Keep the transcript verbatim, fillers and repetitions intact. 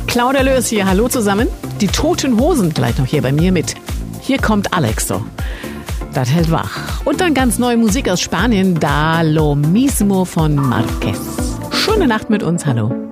Claudia Löß hier, hallo zusammen. Die Toten Hosen gleich noch hier bei mir mit Hier kommt Alexo. Das hält wach. Und dann ganz neue Musik aus Spanien, Da lo mismo von Marquez. Schöne Nacht mit uns, hallo.